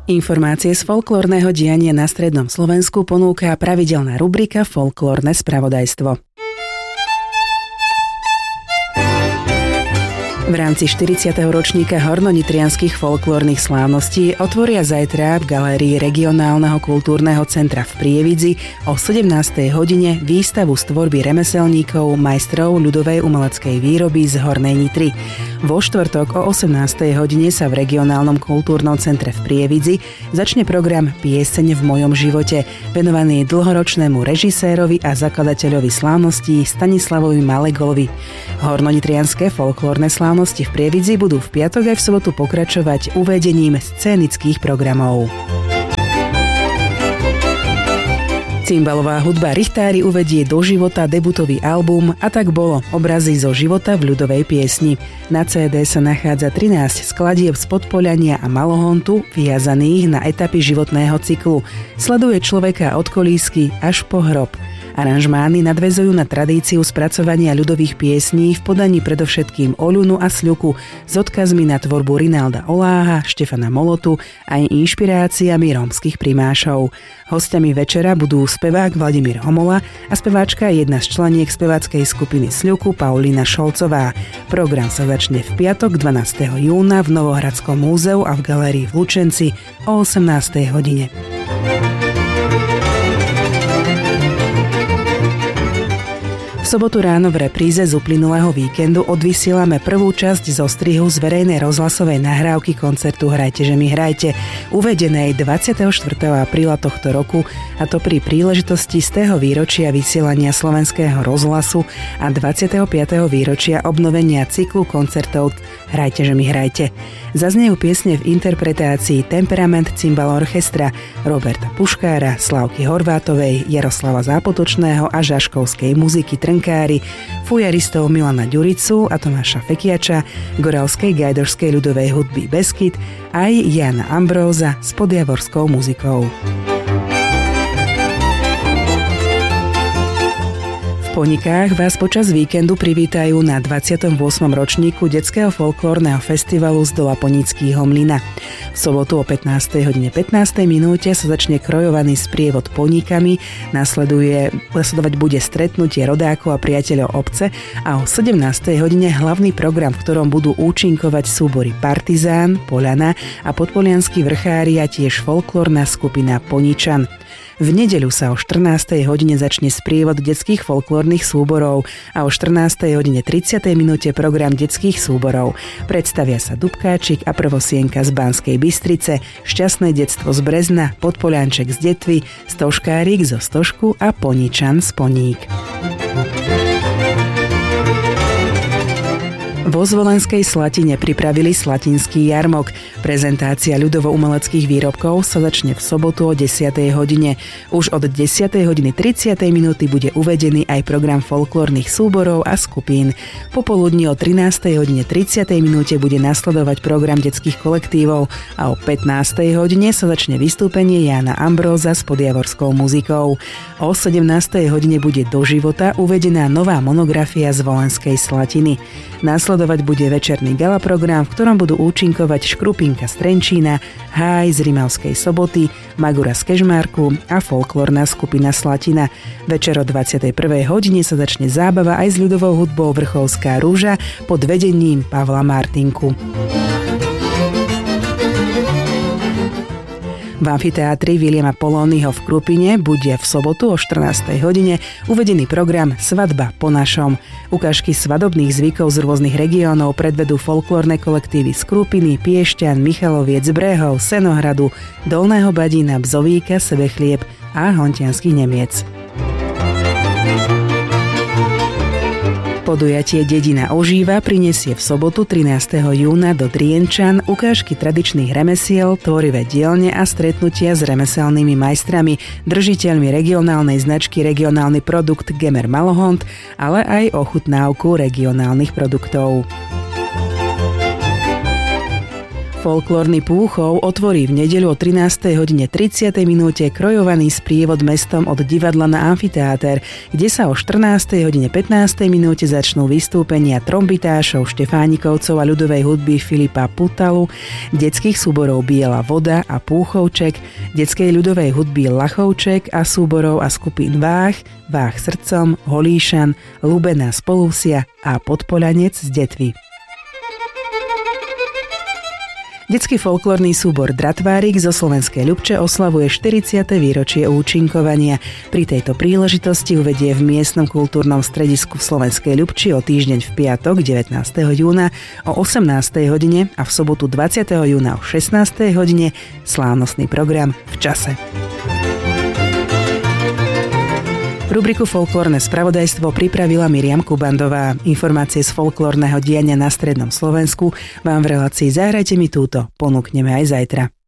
Informácie z folklórneho diania na strednom Slovensku ponúka pravidelná rubrika Folklórne spravodajstvo. V rámci 40. ročníka hornonitrianskych folklórnych slávností otvoria zajtra v galérii Regionálneho kultúrneho centra v Prievidzi o 17. hodine výstavu z tvorby remeselníkov, majstrov ľudovej umeleckej výroby z Hornej Nitry. Vo štvrtok o 18. hodine sa v Regionálnom kultúrnom centre v Prievidzi začne program Pieseň v mojom živote, venovaný dlhoročnému režisérovi a zakladateľovi slávností Stanislavovi Malegolovi. Hornonitrianske folklórne slávnosti v Prievidzi budú v piatok aj v sobotu pokračovať uvedením scénických programov. Cymbalová hudba Richtári uvedie do života debutový album A tak bolo, obrazy zo života v ľudovej piesni. Na CD sa nachádza 13 skladieb z Podpoľania a Malohontu, viazaných na etapy životného cyklu. Sleduje človeka od kolísky až po hrob. Aranžmány nadväzujú na tradíciu spracovania ľudových piesní v podaní predovšetkým Oľunu a Sľuku s odkazmi na tvorbu Rinalda Oláha, Štefana Molotu a inšpiráciami rómskych primášov. Hostiami večera budú spevák Vladimír Homola a speváčka jedna z členiek speváckej skupiny Sľuku Paulína Šolcová. Program sa začne v piatok 12. júna v Novohradskom múzeu a v galérii v Lučenci o 18. hodine. V sobotu ráno v repríze z uplynulého víkendu odvysielame prvú časť zo strihu z verejnej rozhlasovej nahrávky koncertu Hrajte, že mi hrajte, uvedenej 24. apríla tohto roku, a to pri príležitosti z tého výročia vysielania Slovenského rozhlasu a 25. výročia obnovenia cyklu koncertov Hrajte, že mi hrajte. Zaznejú piesne v interpretácii Temperament Cymbal Orchestra Roberta Puškára, Slávky Horvátovej, Jaroslava Zápotočného a žaškovskej muziky Trnkári, fujaristov Milana Ďuricu a Tomáša Fekiača, goralskej gajdošskej ľudovej hudby Beskyt aj Jana Ambróza s podjavorskou muzikou. V Ponikách vás počas víkendu privítajú na 28. ročníku detského folklórneho festivalu z Dola Ponickýho mlyna. V sobotu o 15:15 sa začne krojovaný sprievod Poníkami, nasledovať bude stretnutie rodákov a priateľov obce a o 17. hodine hlavný program, v ktorom budú účinkovať súbory Partizán, Poľana a podpolianskí vrchári a tiež folklórna skupina Poničan. V nedeľu sa o 14. hodine začne sprievod detských folklórnych súborov a o 14. hodine 30. minúte program detských súborov. Predstavia sa Dubkáčik a Prvosienka z Banskej Bystrice, Šťastné detstvo z Brezna, Podpolianček z Detvy, Stoškárik zo Stošku a Poničan z Poník. Vo Zvolenskej Slatine pripravili Slatinský jarmok. Prezentácia ľudovo-umeleckých výrobkov sa začne v sobotu o 10. hodine. Už od 10. hodiny 30. minúty bude uvedený aj program folklórnych súborov a skupín. Popoludní o 13. hodine 30. minúte bude nasledovať program detských kolektívov a o 15. hodine sa začne vystúpenie Jána Ambróza s podjavorskou muzikou. O 17. hodine bude do života uvedená nová monografia z Volenskej Slatiny. Nasledovať bude večerný gala program, v ktorom budú účinkovať Škrupinka z Trenčína, Háj z Rimavskej Soboty, Magura z Kežmarku a folklórna skupina Slatina. Večer o 21. hodine sa začne zábava aj s ľudovou hudbou Vrchovská rúža pod vedením Pavla Martinku. V amfiteátri Viliama Polónyho v Krupine bude v sobotu o 14. hodine uvedený program Svadba po našom. Ukážky svadobných zvykov z rôznych regiónov predvedú folklórne kolektívy z Krupiny, Piešťan, Michaloviec, Brehov, Senohradu, Dolného Badína, Bzovíka, Sebechlieb a Hontianskych Nemiec. Podujatie Dedina ožíva prinesie v sobotu 13. júna do Drienčan ukážky tradičných remesiel, tvorivé dielne a stretnutia s remeselnými majstrami, držiteľmi regionálnej značky Regionálny produkt Gemer Malohont, ale aj ochutnávku regionálnych produktov. Folklórny Púchov otvorí v nedeľu o 13:30 krojovaný sprievod mestom od divadla na amfiteáter, kde sa o 14:15 začnú vystúpenia trombitášov, štefánikovcov a ľudovej hudby Filipa Putalu, detských súborov Biela voda a Púchovček, detskej ľudovej hudby Lachovček a súborov a skupín Váh, Váh srdcom, Holíšan, Lubená z Polúsia a Podpoľanec z Detvy. Detský folklórny súbor Dratvárik zo Slovenskej Ľupče oslavuje 40. výročie účinkovania. Pri tejto príležitosti uvedie v miestnom kultúrnom stredisku v Slovenskej Ľupči o týždeň v piatok 19. júna o 18. hodine a v sobotu 20. júna o 16. hodine slávnostný program V čase. Rubriku Folklórne spravodajstvo pripravila Miriam Kubandová. Informácie z folklórneho diania na strednom Slovensku vám v relácii Zahrajte mi túto ponúkneme aj zajtra.